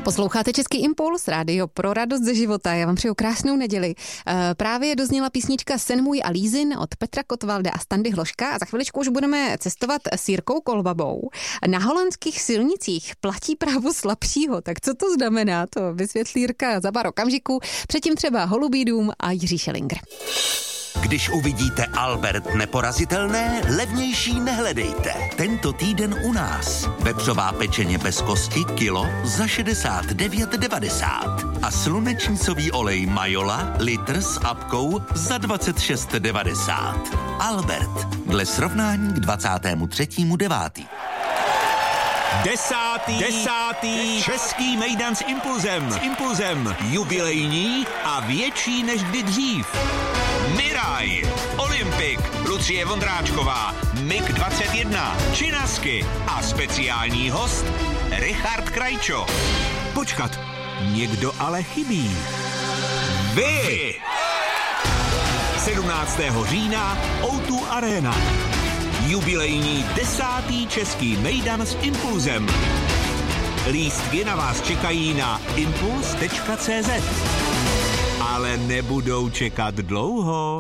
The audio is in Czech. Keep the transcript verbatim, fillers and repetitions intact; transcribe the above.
Posloucháte Český impuls, rádio pro radost ze života. Já vám přeju krásnou neděli. Právě dozněla písnička Sen můj a Lízin od Petra Kotvalda a Standy Hloška a za chviličku už budeme cestovat s Jirkou Kolbabou. Na holandských silnicích platí právo slabšího, tak co to znamená? To vysvětlí Jirka za pár okamžiků. Předtím třeba Holubý dům a Jiří Šelinger. Když uvidíte Albert neporazitelné, levnější nehledejte. Tento týden u nás. Vepřová pečeně bez kosti kilo za šedesát devět devadesát. A slunečnicový olej Majola litr s apkou za dvacet šest devadesát. Albert. Dle srovnání k dvacátému třetímu devátý. Desátý, desátý český mejdan s impulzem. S impulzem jubilejní a větší než kdy dřív. Miraj, Olympik, Lucie Vondráčková, Mig dvacet jedna, Činasky a speciální host Richard Krajčo. Počkat, někdo ale chybí. Vy! sedmnáctého října ó dva Arena. Jubilejní desátý český mejdan s impulzem. Lístky na vás čekají na impuls tečka cé zet. Ale nebudou čekat dlouho.